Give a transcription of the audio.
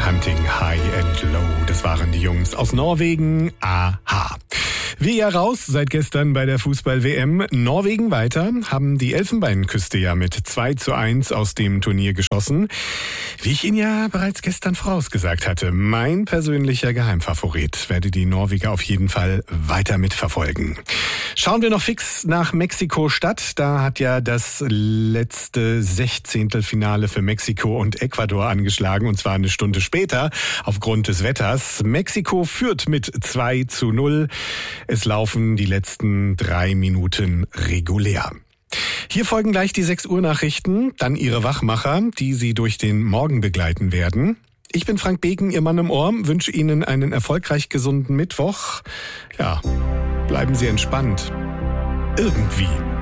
Hunting High and Low. Das waren die Jungs aus Norwegen. Aha. Wir ja raus seit gestern bei der Fußball-WM. Norwegen weiter, haben die Elfenbeinküste ja mit 2:1 aus dem Turnier geschossen. Wie ich Ihnen ja bereits gestern vorausgesagt hatte, mein persönlicher Geheimfavorit, werde die Norweger auf jeden Fall weiter mitverfolgen. Schauen wir noch fix nach Mexiko-Stadt. Da hat ja das letzte Sechzehntelfinale für Mexiko und Ecuador angeschlagen, und zwar eine Stunde später aufgrund des Wetters. Mexiko führt mit 2:0. Es laufen die letzten 3 Minuten regulär. Hier folgen gleich die 6 Uhr Nachrichten, dann Ihre Wachmacher, die Sie durch den Morgen begleiten werden. Ich bin Frank Beken, Ihr Mann im Ohr, wünsche Ihnen einen erfolgreich gesunden Mittwoch. Ja, bleiben Sie entspannt. Irgendwie.